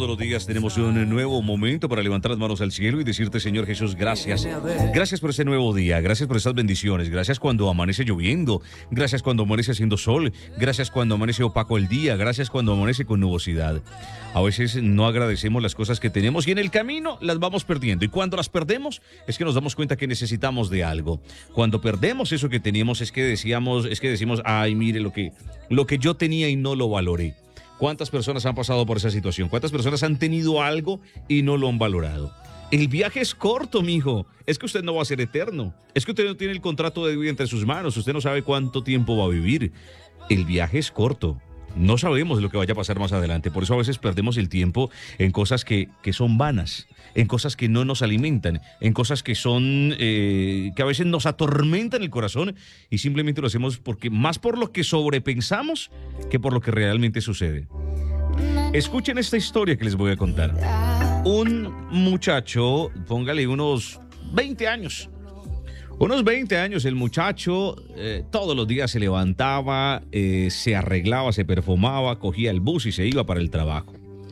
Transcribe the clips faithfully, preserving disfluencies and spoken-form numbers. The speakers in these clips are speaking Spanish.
todos los días tenemos un nuevo momento para levantar las manos al cielo y decirte, Señor Jesús, gracias. Gracias por este nuevo día, gracias por estas bendiciones, gracias cuando amanece lloviendo, gracias cuando amanece haciendo sol, gracias cuando amanece opaco el día, gracias cuando amanece con nubosidad. A veces no agradecemos las cosas que tenemos y en el camino las vamos perdiendo. Y cuando las perdemos es que nos damos cuenta que necesitamos de algo. Cuando perdemos eso que teníamos es que decíamos, es que decimos, ay, mire lo que, lo que yo tenía y no lo valoré. ¿Cuántas personas han pasado por esa situación? ¿Cuántas personas han tenido algo y no lo han valorado? El viaje es corto, mijo. Es que usted no va a ser eterno. Es que usted no tiene el contrato de vida entre sus manos. Usted no sabe cuánto tiempo va a vivir. El viaje es corto. No sabemos lo que vaya a pasar más adelante. Por eso a veces perdemos el tiempo en cosas que, que son vanas, en cosas que no nos alimentan, en cosas que son eh, que a veces nos atormentan el corazón y simplemente lo hacemos porque más por lo que sobrepensamos que por lo que realmente sucede. Escuchen esta historia que les voy a contar. Un muchacho, póngale unos veinte años. Unos veinte años, el muchacho eh, todos los días se levantaba, eh, se arreglaba, se perfumaba, cogía el bus y se iba para el trabajo.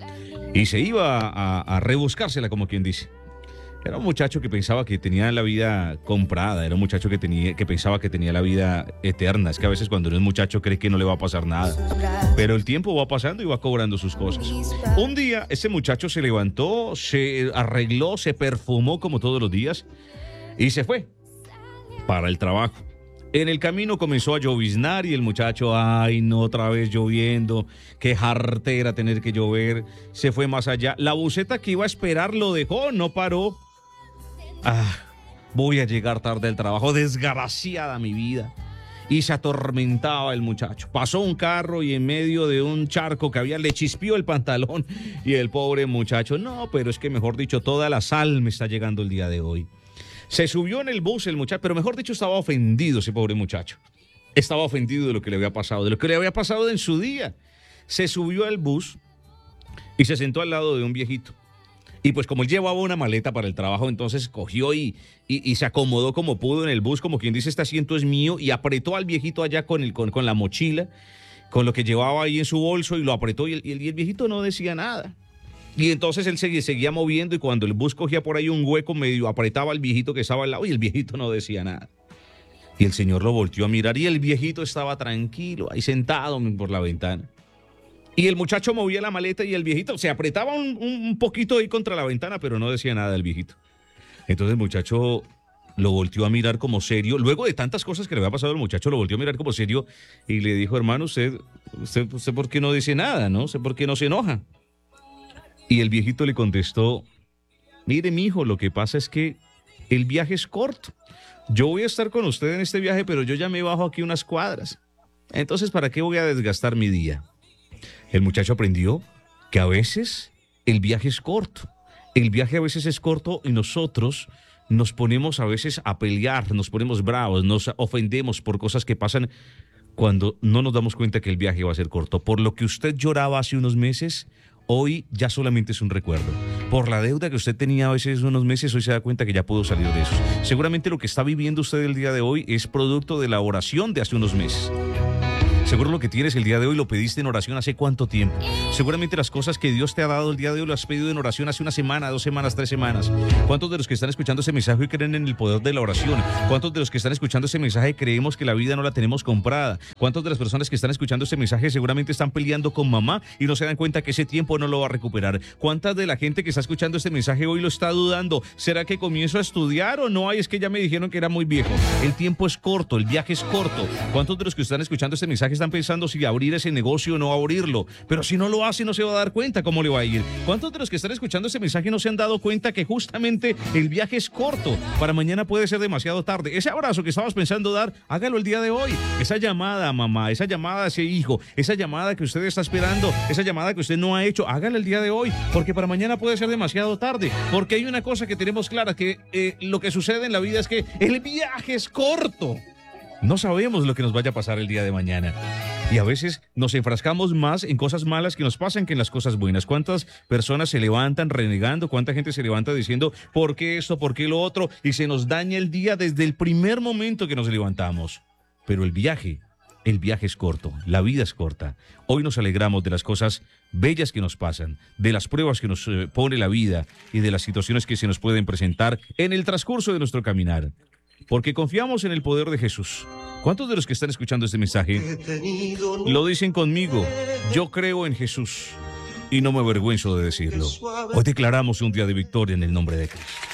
Y se iba a, a rebuscársela, como quien dice. Era un muchacho que pensaba que tenía la vida comprada, era un muchacho que, tenía, que pensaba que tenía la vida eterna. Es que a veces cuando uno es muchacho cree que no le va a pasar nada. Pero el tiempo va pasando y va cobrando sus cosas. Un día ese muchacho se levantó, se arregló, se perfumó como todos los días y se fue para el trabajo. En el camino comenzó a lloviznar y el muchacho, ay, no, otra vez lloviendo, qué jartera tener que llover. Se fue más allá. La buseta que iba a esperar lo dejó, no paró. Ah, voy a llegar tarde al trabajo, desgraciada mi vida. Y se atormentaba el muchacho. Pasó un carro y en medio de un charco que había le chispió el pantalón y el pobre muchacho, no, pero es que mejor dicho, toda la sal me está llegando el día de hoy. Se subió en el bus el muchacho, pero mejor dicho estaba ofendido ese pobre muchacho. Estaba ofendido de lo que le había pasado, de lo que le había pasado en su día. Se subió al bus y se sentó al lado de un viejito. Y pues como él llevaba una maleta para el trabajo, entonces cogió y, y, y se acomodó como pudo en el bus, como quien dice, este asiento es mío, y apretó al viejito allá con, el, con, con la mochila, con lo que llevaba ahí en su bolso, y lo apretó y el, y el, y el viejito no decía nada. Y entonces él seguía, seguía moviendo y cuando el bus cogía por ahí un hueco medio apretaba al viejito que estaba al lado y el viejito no decía nada. Y el señor lo volteó a mirar y el viejito estaba tranquilo ahí sentado por la ventana. Y el muchacho movía la maleta y el viejito se apretaba un, un, un poquito ahí contra la ventana, pero no decía nada el viejito. Entonces el muchacho lo volteó a mirar como serio. Luego de tantas cosas que le había pasado al muchacho, lo volteó a mirar como serio y le dijo, hermano, usted, usted, usted ¿por qué no dice nada? ¿No? ¿Usted por qué no se enoja? Y el viejito le contestó, mire, mijo, lo que pasa es que el viaje es corto. Yo voy a estar con usted en este viaje, pero yo ya me bajo aquí unas cuadras. Entonces, ¿para qué voy a desgastar mi día? El muchacho aprendió que a veces el viaje es corto. El viaje a veces es corto y nosotros nos ponemos a veces a pelear, nos ponemos bravos, nos ofendemos por cosas que pasan cuando no nos damos cuenta que el viaje va a ser corto. Por lo que usted lloraba hace unos meses, hoy ya solamente es un recuerdo. Por la deuda que usted tenía a veces unos meses, hoy se da cuenta que ya pudo salir de eso. Seguramente lo que está viviendo usted el día de hoy es producto de la oración de hace unos meses. Seguro lo que tienes el día de hoy lo pediste en oración hace cuánto tiempo. Seguramente las cosas que Dios te ha dado el día de hoy lo has pedido en oración hace una semana, dos semanas, tres semanas. ¿Cuántos de los que están escuchando ese mensaje hoy creen en el poder de la oración? ¿Cuántos de los que están escuchando ese mensaje creemos que la vida no la tenemos comprada? ¿Cuántos de las personas que están escuchando ese mensaje seguramente están peleando con mamá y no se dan cuenta que ese tiempo no lo va a recuperar? ¿Cuántas de la gente que está escuchando este mensaje hoy lo está dudando? ¿Será que comienzo a estudiar o no? Ay, es que ya me dijeron que era muy viejo. El tiempo es corto, el viaje es corto. ¿Cuántos de los que están escuchando este mensaje están pensando si abrir ese negocio o no abrirlo? Pero si no lo hace, no se va a dar cuenta cómo le va a ir. ¿Cuántos de los que están escuchando ese mensaje no se han dado cuenta que justamente el viaje es corto? Para mañana puede ser demasiado tarde. Ese abrazo que estabas pensando dar, hágalo el día de hoy. Esa llamada a mamá, esa llamada a ese hijo, esa llamada que usted está esperando, esa llamada que usted no ha hecho, hágala el día de hoy, porque para mañana puede ser demasiado tarde. Porque hay una cosa que tenemos clara, que eh, lo que sucede en la vida es que el viaje es corto. No sabemos lo que nos vaya a pasar el día de mañana. Y a veces nos enfrascamos más en cosas malas que nos pasan que en las cosas buenas. ¿Cuántas personas se levantan renegando? ¿Cuánta gente se levanta diciendo ¿por qué esto? ¿Por qué lo otro? Y se nos daña el día desde el primer momento que nos levantamos. Pero el viaje El viaje es corto, la vida es corta. Hoy nos alegramos de las cosas bellas que nos pasan, de las pruebas que nos eh, pone la vida y de las situaciones que se nos pueden presentar en el transcurso de nuestro caminar. Porque confiamos en el poder de Jesús. ¿Cuántos de los que están escuchando este mensaje lo dicen conmigo? Yo creo en Jesús y no me avergüenzo de decirlo. Hoy declaramos un día de victoria en el nombre de Cristo.